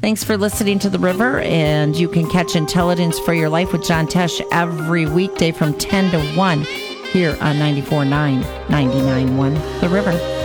Thanks for listening to The River, and you can catch Intelligence for Your Life with John Tesh every weekday from 10 to 1 here on 94.9, 99.1 The River.